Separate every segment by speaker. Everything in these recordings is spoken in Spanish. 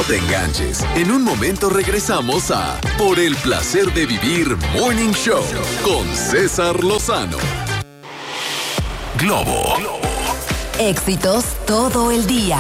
Speaker 1: te enganches. En un momento regresamos a Por el placer de vivir Morning Show con César Lozano. Globo.
Speaker 2: Éxitos todo el día.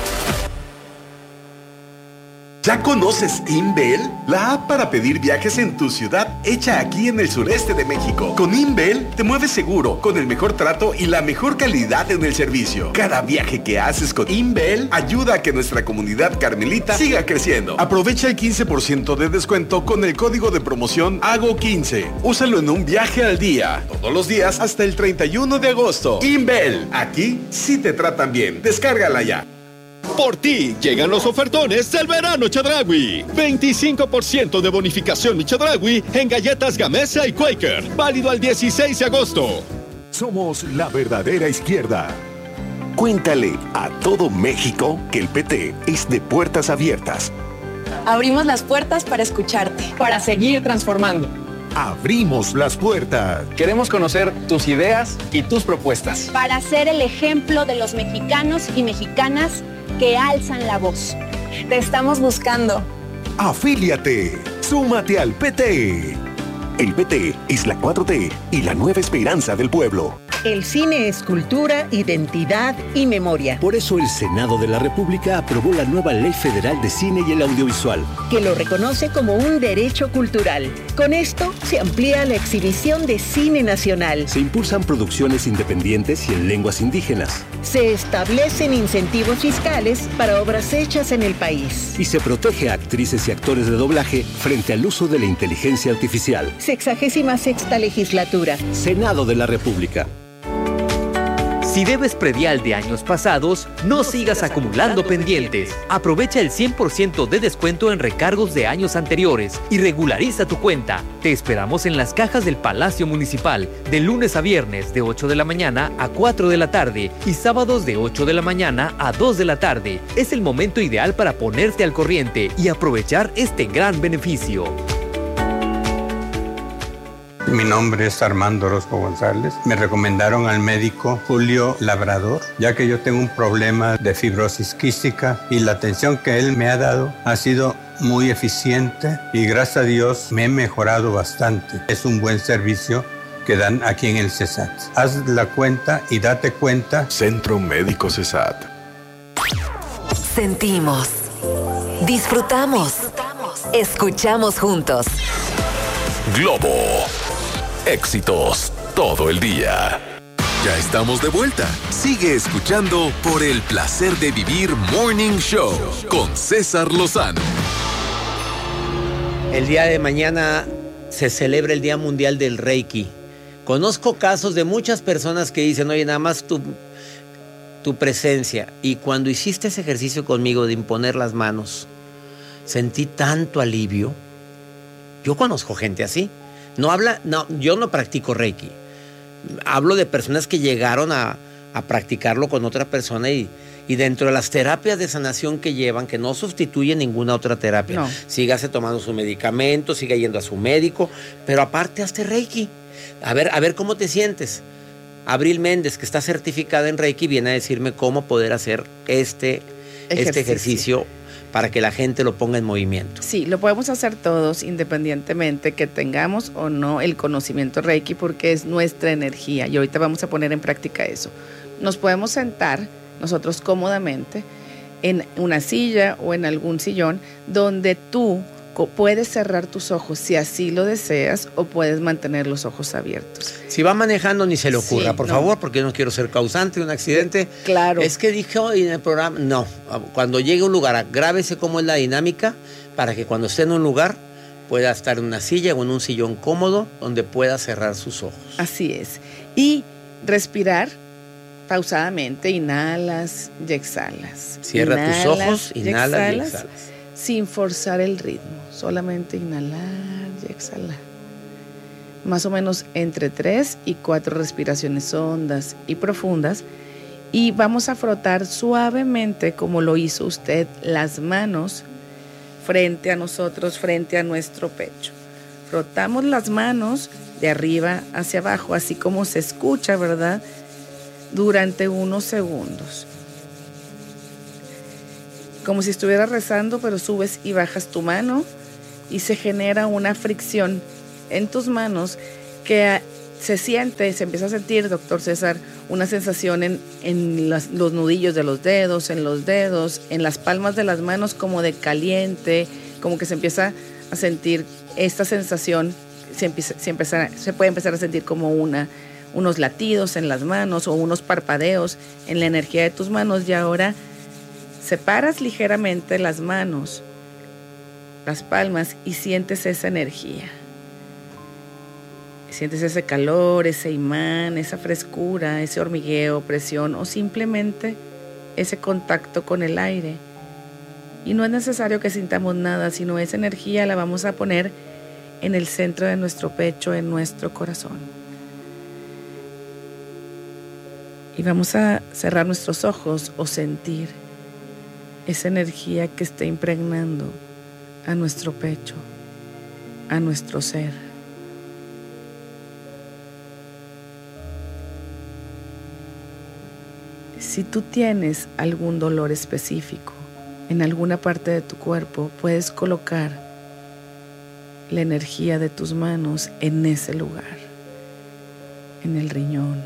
Speaker 3: ¿Ya conoces Inbel? La app para pedir viajes en tu ciudad, hecha aquí en el sureste de México. Con Inbel te mueves seguro, con el mejor trato y la mejor calidad en el servicio. Cada viaje que haces con Inbel ayuda a que nuestra comunidad carmelita siga creciendo. Aprovecha el 15% de descuento con el código de promoción HAGO15. Úsalo en un viaje al día, todos los días hasta el 31 de agosto. Inbel, aquí sí te tratan bien. Descárgala ya.
Speaker 4: Por ti llegan los ofertones del verano Chedraui. 25% de bonificación Chedraui en galletas Gamesa y Quaker. Válido al 16 de agosto.
Speaker 5: Somos la verdadera izquierda. Cuéntale a todo México que el PT es de puertas abiertas.
Speaker 6: Abrimos las puertas para escucharte.
Speaker 7: Para seguir transformando.
Speaker 5: Abrimos las puertas.
Speaker 7: Queremos conocer tus ideas y tus propuestas.
Speaker 8: Para ser el ejemplo de los mexicanos y mexicanas que alzan la voz.
Speaker 6: Te estamos buscando.
Speaker 5: Afíliate. Súmate al PT. El PT es la 4T y la nueva esperanza del pueblo.
Speaker 9: El cine es cultura, identidad y memoria.
Speaker 10: Por eso el Senado de la República aprobó la nueva Ley Federal de Cine y el Audiovisual,
Speaker 9: que lo reconoce como un derecho cultural. Con esto se amplía la exhibición de cine nacional.
Speaker 10: Se impulsan producciones independientes y en lenguas indígenas.
Speaker 9: Se establecen incentivos fiscales para obras hechas en el país.
Speaker 10: Y se protege a actrices y actores de doblaje frente al uso de la inteligencia artificial.
Speaker 9: 66ª legislatura.
Speaker 10: Senado de la República.
Speaker 11: Si debes predial de años pasados, no sigas acumulando pendientes. Aprovecha el 100% de descuento en recargos de años anteriores y regulariza tu cuenta. Te esperamos en las cajas del Palacio Municipal, de lunes a viernes de 8 de la mañana a 4 de la tarde y sábados de 8 de la mañana a 2 de la tarde. Es el momento ideal para ponerte al corriente y aprovechar este gran beneficio.
Speaker 12: Mi nombre es Armando Orozco González. Me recomendaron al médico Julio Labrador, ya que yo tengo un problema de fibrosis quística y la atención que él me ha dado ha sido muy eficiente y gracias a Dios me he mejorado bastante. Es un buen servicio que dan aquí en el CESAT. Haz la cuenta y date cuenta.
Speaker 3: Centro Médico CESAT.
Speaker 2: Sentimos, disfrutamos, escuchamos juntos.
Speaker 1: Globo. Éxitos todo el día. Ya estamos de vuelta. Sigue escuchando Por el placer de vivir Morning Show con César Lozano.
Speaker 13: El día de mañana se celebra el Día Mundial del Reiki. Conozco casos de muchas personas que dicen, oye, nada más tu presencia. Y cuando hiciste ese ejercicio conmigo de imponer las manos, sentí tanto alivio. Yo conozco gente así. Yo no practico Reiki. Hablo de personas que llegaron a practicarlo con otra persona y dentro de las terapias de sanación que llevan, que no sustituyen ninguna otra terapia. No. Sígase tomando su medicamento, siga yendo a su médico, pero aparte hazte Reiki. A ver cómo te sientes. Abril Méndez, que está certificada en Reiki, viene a decirme cómo poder hacer este ejercicio para que la gente lo ponga en movimiento.
Speaker 14: Sí, lo podemos hacer todos independientemente que tengamos o no el conocimiento Reiki, porque es nuestra energía y ahorita vamos a poner en práctica eso. Nos podemos sentar nosotros cómodamente en una silla o en algún sillón donde tú puedes cerrar tus ojos si así lo deseas o puedes mantener los ojos abiertos.
Speaker 13: Si va manejando ni se le ocurra, por favor, porque yo no quiero ser causante de un accidente.
Speaker 14: Claro.
Speaker 13: Es que dije hoy en el programa, no, cuando llegue a un lugar, grábese cómo es la dinámica para que cuando esté en un lugar pueda estar en una silla o en un sillón cómodo donde pueda cerrar sus ojos.
Speaker 14: Así es. Y respirar pausadamente, inhalas y exhalas.
Speaker 13: Cierra tus ojos, inhalas y exhalas.
Speaker 14: Sin forzar el ritmo, solamente inhalar y exhalar. Más o menos entre 3 y 4 respiraciones hondas y profundas. Y vamos a frotar suavemente, como lo hizo usted, las manos frente a nosotros, frente a nuestro pecho. Frotamos las manos de arriba hacia abajo, así como se escucha, ¿verdad? Durante unos segundos. como si estuvieras rezando, pero subes y bajas tu mano y se genera una fricción en tus manos que se empieza a sentir, doctor César, una sensación en los nudillos de los dedos, en las palmas de las manos como de caliente, como que se empieza a sentir esta sensación, se puede empezar a sentir como unos latidos en las manos o unos parpadeos en la energía de tus manos. Y ahora separas ligeramente las manos, las palmas, y sientes esa energía. Sientes ese calor, ese imán, esa frescura, ese hormigueo, presión o simplemente ese contacto con el aire. Y no es necesario que sintamos nada, sino esa energía la vamos a poner en el centro de nuestro pecho, en nuestro corazón. Y vamos a cerrar nuestros ojos o sentir esa energía que está impregnando a nuestro pecho, a nuestro ser. Si tú tienes algún dolor específico en alguna parte de tu cuerpo, puedes colocar la energía de tus manos en ese lugar, en el riñón,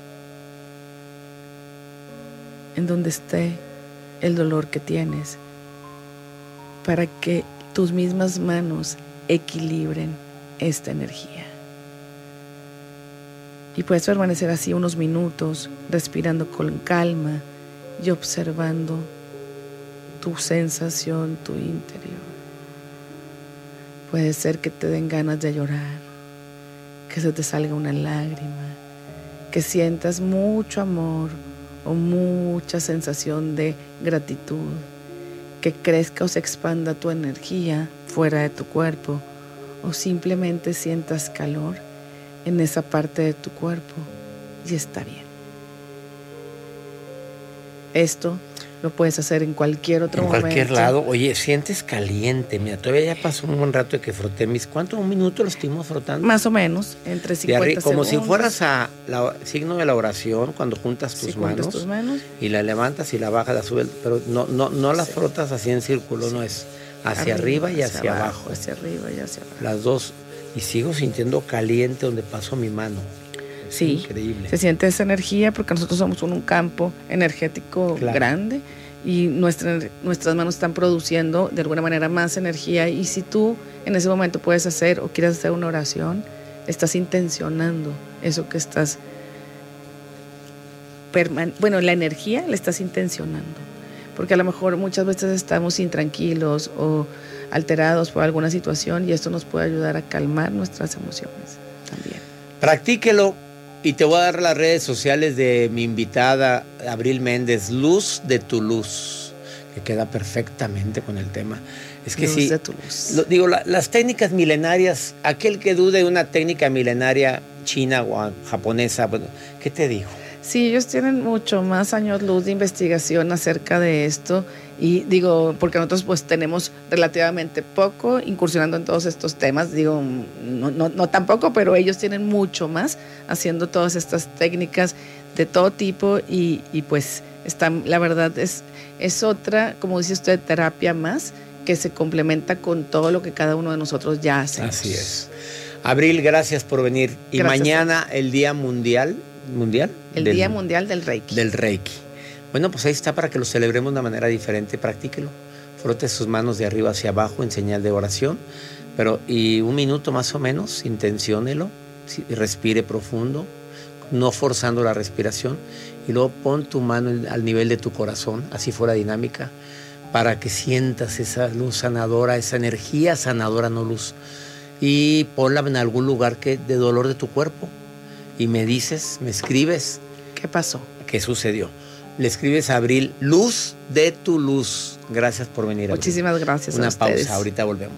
Speaker 14: en donde esté el dolor que tienes, para que tus mismas manos equilibren esta energía. Y puedes permanecer así unos minutos, respirando con calma y observando tu sensación, tu interior. Puede ser que te den ganas de llorar, que se te salga una lágrima, que sientas mucho amor o mucha sensación de gratitud, que crezca o se expanda tu energía fuera de tu cuerpo, o simplemente sientas calor en esa parte de tu cuerpo y está bien. Esto lo puedes hacer en cualquier otro momento.
Speaker 13: En cualquier lado. Oye, sientes caliente. Mira, todavía ya pasó un buen rato de que froté mis... ¿Cuánto? ¿Un minuto lo estuvimos frotando?
Speaker 14: Más o menos, entre 50
Speaker 13: como
Speaker 14: segundos.
Speaker 13: Si fueras a signo de la oración, cuando juntas tus manos y la levantas y la bajas, la subes, pero no la frotas así en círculo, no es hacia arriba y hacia abajo.
Speaker 14: Hacia arriba y hacia abajo.
Speaker 13: Las dos. Y sigo sintiendo caliente donde pasó mi mano.
Speaker 14: Sí, increíble. Se siente esa energía porque nosotros somos un campo energético grande y nuestras manos están produciendo de alguna manera más energía. Y si tú en ese momento puedes hacer o quieres hacer una oración, estás intencionando eso que estás... la energía la estás intencionando. Porque a lo mejor muchas veces estamos intranquilos o alterados por alguna situación y esto nos puede ayudar a calmar nuestras emociones también.
Speaker 13: Practíquelo y te voy a dar las redes sociales de mi invitada Abril Méndez, Luz de tu Luz, que queda perfectamente con el tema. Es que
Speaker 14: Luz de tu Luz.
Speaker 13: Las técnicas milenarias, aquel que dude de una técnica milenaria china o japonesa, bueno, ¿qué te dijo?
Speaker 14: Sí, ellos tienen mucho más años luz de investigación acerca de esto y porque nosotros pues tenemos relativamente poco incursionando en todos estos temas, no tampoco, pero ellos tienen mucho más haciendo todas estas técnicas de todo tipo y pues la verdad es otra, como dice usted, terapia más que se complementa con todo lo que cada uno de nosotros ya hace.
Speaker 13: Así es. Abril, gracias por venir. Y gracias. Mañana el Día Mundial.
Speaker 14: Día Mundial del Reiki.
Speaker 13: Del Reiki. Bueno, pues ahí está para que lo celebremos de una manera diferente. Practíquelo. Frote sus manos de arriba hacia abajo en señal de oración. Y un minuto más o menos, intenciónelo. Respire profundo, no forzando la respiración. Y luego pon tu mano al nivel de tu corazón, así fuera dinámica, para que sientas esa luz sanadora, esa energía sanadora, no luz. Y ponla en algún lugar de dolor de tu cuerpo. Y me escribes.
Speaker 14: ¿Qué pasó?
Speaker 13: ¿Qué sucedió? Le escribes a Abril, Luz de tu Luz. Gracias por venir.
Speaker 14: Muchísimas gracias
Speaker 13: a
Speaker 14: ustedes.
Speaker 13: Una pausa, ahorita volvemos.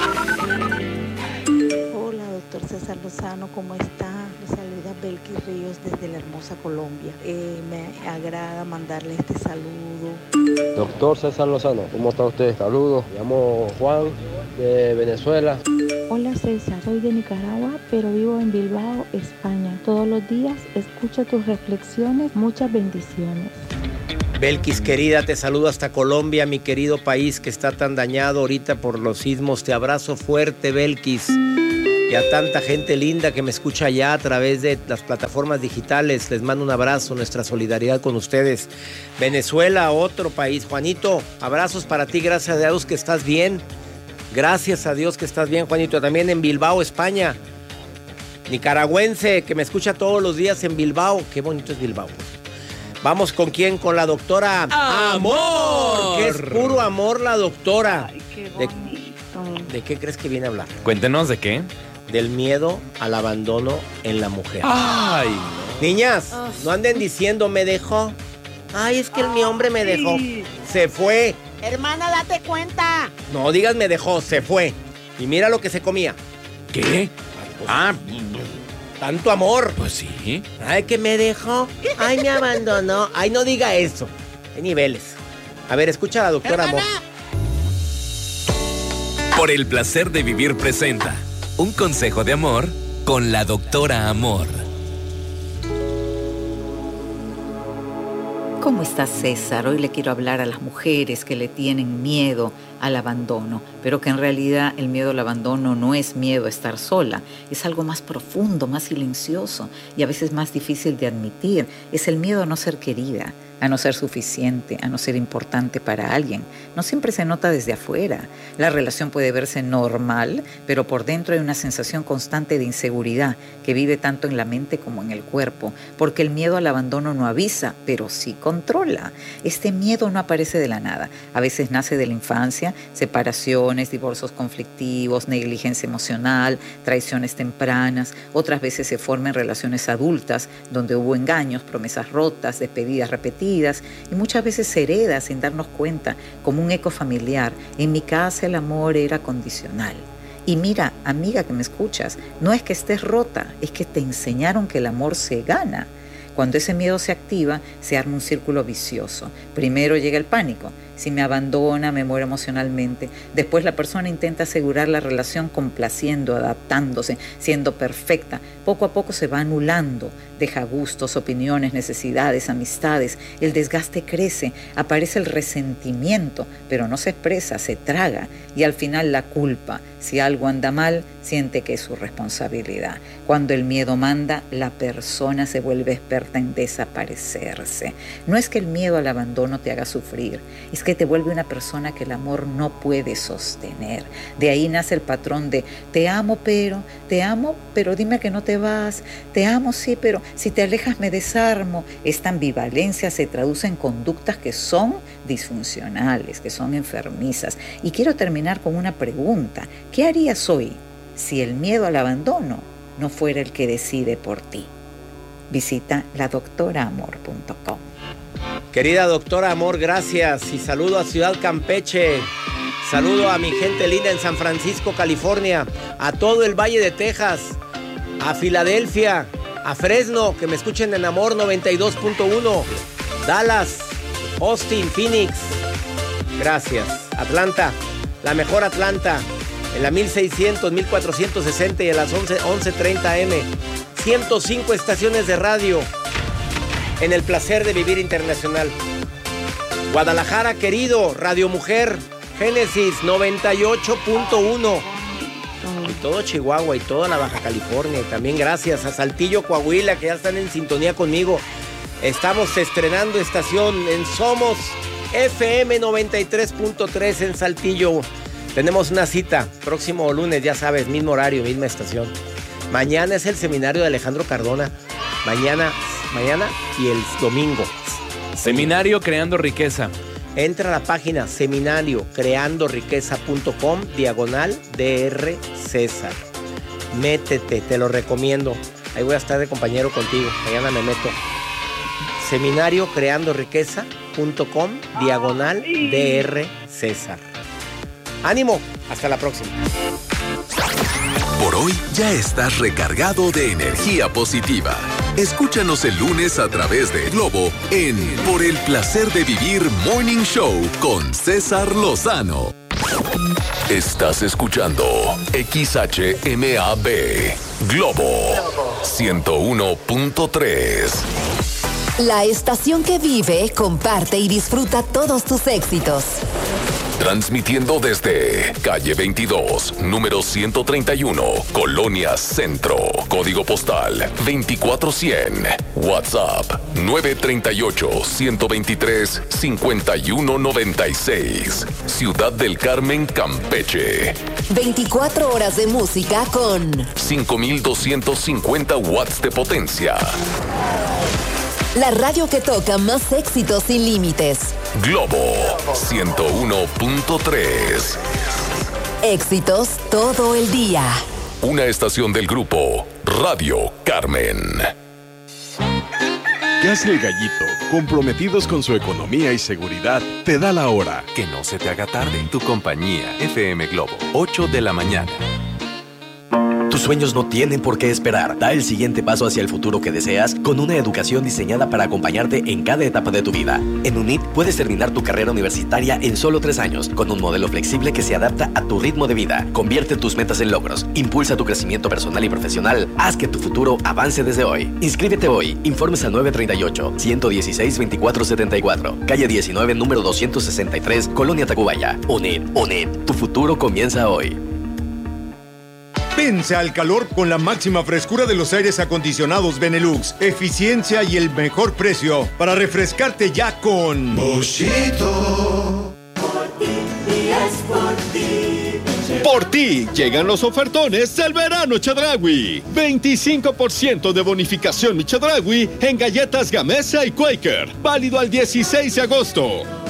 Speaker 15: Hola, doctor César Lozano, ¿cómo está? Le saluda Belkis Ríos desde la hermosa Colombia. Me agrada mandarle este saludo.
Speaker 16: Doctor César Lozano, ¿cómo está usted? Saludos, me llamo Juan de Venezuela.
Speaker 15: Hola César, soy de Nicaragua, pero vivo en Bilbao, España. Todos los días escucho tus reflexiones, muchas bendiciones.
Speaker 13: Belkis, querida, te saludo hasta Colombia, mi querido país que está tan dañado ahorita por los sismos. Te abrazo fuerte, Belkis. Y a tanta gente linda que me escucha allá a través de las plataformas digitales, les mando un abrazo, nuestra solidaridad con ustedes. Venezuela, otro país. Juanito, abrazos para ti, gracias a Dios que estás bien. Gracias a Dios que estás bien, Juanito. También en Bilbao, España. Nicaragüense, que me escucha todos los días en Bilbao. Qué bonito es Bilbao. Vamos con quién, con la doctora Amor, que es puro amor la doctora.
Speaker 15: Ay, qué bonito.
Speaker 13: ¿De qué crees que viene a hablar?
Speaker 17: Cuéntenos, ¿de qué?
Speaker 13: Del miedo al abandono en la mujer.
Speaker 17: ¡Ay!
Speaker 13: Niñas, no anden diciendo me dejó. Ay, es que mi hombre me dejó. Se fue.
Speaker 18: Hermana, date cuenta.
Speaker 13: No digas me dejó, se fue. Y mira lo que se comía.
Speaker 17: ¿Qué?
Speaker 13: Tanto amor.
Speaker 17: Pues sí.
Speaker 13: Ay, que me dejó. Ay, me abandonó. Ay, no diga eso. Hay niveles. A ver, escucha a la doctora Amor.
Speaker 1: Por el placer de vivir presenta un consejo de amor con la doctora Amor.
Speaker 19: ¿Cómo está César? Hoy le quiero hablar a las mujeres que le tienen miedo al abandono, pero que en realidad el miedo al abandono no es miedo a estar sola, es algo más profundo, más silencioso y a veces más difícil de admitir. Es el miedo a no ser querida, a no ser suficiente, a no ser importante para alguien. No siempre se nota desde afuera. La relación puede verse normal, pero por dentro hay una sensación constante de inseguridad que vive tanto en la mente como en el cuerpo, porque el miedo al abandono no avisa, pero sí controla. Este miedo no aparece de la nada. A veces nace de la infancia, separaciones, divorcios conflictivos, negligencia emocional, traiciones tempranas. Otras veces se forma en relaciones adultas, donde hubo engaños, promesas rotas, despedidas repetidas, y muchas veces se hereda sin darnos cuenta, como un eco familiar. En mi casa el amor era condicional. Y mira, amiga que me escuchas, no es que estés rota, es que te enseñaron que el amor se gana. Cuando ese miedo se activa, se arma un círculo vicioso. Primero llega el pánico. Si me abandona, me muero emocionalmente. Después la persona intenta asegurar la relación complaciendo, adaptándose, siendo perfecta. Poco a poco se va anulando. Deja gustos, opiniones, necesidades, amistades. El desgaste crece. Aparece el resentimiento, pero no se expresa, se traga. Y al final la culpa. Si algo anda mal, siente que es su responsabilidad. Cuando el miedo manda, la persona se vuelve experta en desaparecerse. No es que el miedo al abandono te haga sufrir, es que te vuelve una persona que el amor no puede sostener. De ahí nace el patrón de te amo, pero dime que no te vas. Te amo, sí, pero si te alejas me desarmo. Esta ambivalencia se traduce en conductas que son disfuncionales, que son enfermizas. Y quiero terminar con una pregunta. ¿Qué harías hoy si el miedo al abandono no fuera el que decide por ti? Visita ladoctoraamor.com.
Speaker 13: Querida doctora Amor, gracias. Y saludo a Ciudad Campeche. Saludo a mi gente linda en San Francisco, California. A todo el Valle de Texas. A Filadelfia. A Fresno, que me escuchen en Amor 92.1. Dallas. Austin, Phoenix. Gracias. Atlanta. La mejor Atlanta. En la 1600, 1460 y a las 11:30 AM. 105 estaciones de radio. En el placer de vivir internacional. Guadalajara, querido, Radio Mujer, Génesis 98.1. Y todo Chihuahua y toda la Baja California. Y también gracias a Saltillo, Coahuila, que ya están en sintonía conmigo. Estamos estrenando estación en Somos FM 93.3 en Saltillo. Tenemos una cita próximo lunes, ya sabes, mismo horario, misma estación. Mañana es el seminario de Alejandro Cardona. Mañana y el domingo.
Speaker 17: Seminario Creando Riqueza.
Speaker 13: Entra a la página seminariocreandoriqueza.com/Dr. César. Métete, te lo recomiendo. Ahí voy a estar de compañero contigo. Mañana me meto. seminariocreandoriqueza.com/Dr. César. ¡Ánimo! Hasta la próxima.
Speaker 1: Por hoy ya estás recargado de energía positiva. Escúchanos el lunes a través de Globo en Por el Placer de Vivir Morning Show con César Lozano. Estás escuchando XHMAB Globo 101.3.
Speaker 2: La estación que vive, comparte y disfruta todos tus éxitos.
Speaker 1: Transmitiendo desde calle 22, número 131, Colonia Centro, código postal 24100, WhatsApp 938-123-5196, Ciudad del Carmen, Campeche.
Speaker 2: 24 horas de música con
Speaker 1: 5250 watts de potencia.
Speaker 2: La radio que toca más éxitos sin límites.
Speaker 1: Globo 101.3.
Speaker 2: Éxitos todo el día.
Speaker 1: Una estación del grupo Radio Carmen.
Speaker 3: Gas El Gallito, comprometidos con su economía y seguridad, te da la hora.
Speaker 20: Que no se te haga tarde. Tu compañía FM Globo, 8 de la mañana.
Speaker 21: Tus sueños no tienen por qué esperar. Da el siguiente paso hacia el futuro que deseas con una educación diseñada para acompañarte en cada etapa de tu vida. En UNIT puedes terminar tu carrera universitaria en solo 3 años, con un modelo flexible que se adapta a tu ritmo de vida. Convierte tus metas en logros, impulsa tu crecimiento personal y profesional, haz que tu futuro avance desde hoy. Inscríbete hoy. Informes al 938-116-2474, calle 19, número 263, Colonia Tacubaya. UNIT, tu futuro comienza hoy.
Speaker 22: Vence al calor con la máxima frescura de los aires acondicionados Benelux, eficiencia y el mejor precio para refrescarte ya con
Speaker 23: Boschito.
Speaker 4: Por ti llegan los ofertones del verano Chedraui. 25% de bonificación mi Chedraui en galletas Gamesa y Quaker. Válido al 16 de agosto.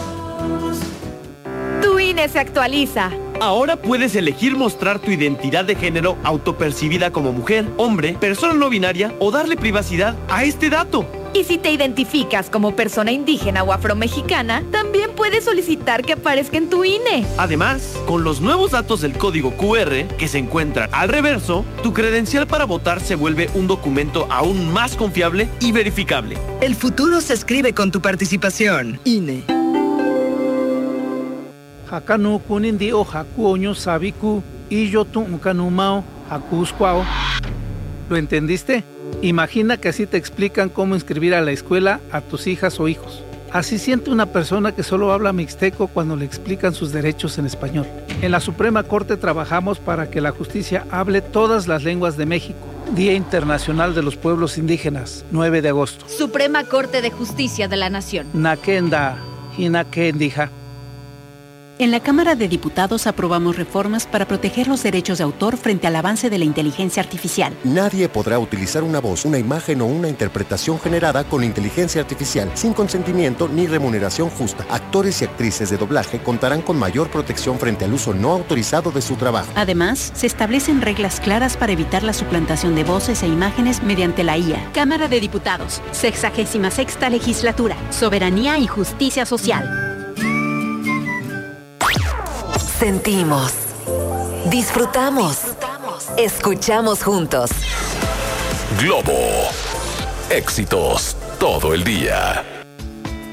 Speaker 24: Tu INE se actualiza.
Speaker 25: Ahora puedes elegir mostrar tu identidad de género autopercibida como mujer, hombre, persona no binaria o darle privacidad a este dato.
Speaker 24: Y si te identificas como persona indígena o afromexicana, también puedes solicitar que aparezca en tu INE.
Speaker 25: Además, con los nuevos datos del código QR que se encuentran al reverso, tu credencial para votar se vuelve un documento aún más confiable y verificable.
Speaker 26: El futuro se escribe con tu participación. INE.
Speaker 27: Hakanu kunindi o hakuoño sabiku y yo tu kanumao hakusquao. ¿Lo entendiste? Imagina que así te explican cómo inscribir a la escuela a tus hijas o hijos. Así siente una persona que solo habla mixteco cuando le explican sus derechos en español. En la Suprema Corte trabajamos para que la justicia hable todas las lenguas de México. Día Internacional de los Pueblos Indígenas, 9 de agosto.
Speaker 24: Suprema Corte de Justicia de la Nación.
Speaker 27: Nakenda, hinakendija.
Speaker 28: En la Cámara de Diputados aprobamos reformas para proteger los derechos de autor frente al avance de la inteligencia artificial.
Speaker 29: Nadie podrá utilizar una voz, una imagen o una interpretación generada con inteligencia artificial sin consentimiento ni remuneración justa. Actores y actrices de doblaje contarán con mayor protección frente al uso no autorizado de su trabajo.
Speaker 28: Además, se establecen reglas claras para evitar la suplantación de voces e imágenes mediante la IA.
Speaker 24: Cámara de Diputados, 66ª Legislatura, Soberanía y Justicia Social.
Speaker 2: Sentimos, disfrutamos, escuchamos juntos.
Speaker 1: Globo, éxitos todo el día.